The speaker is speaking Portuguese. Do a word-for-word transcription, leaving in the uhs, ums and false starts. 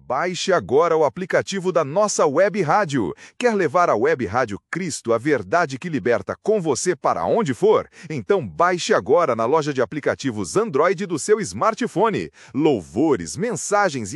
Baixe agora o aplicativo da nossa Web Rádio. Quer levar a Web Rádio Cristo, a verdade que liberta, com você para onde for? Então baixe agora na loja de aplicativos Android do seu smartphone. Louvores, mensagens e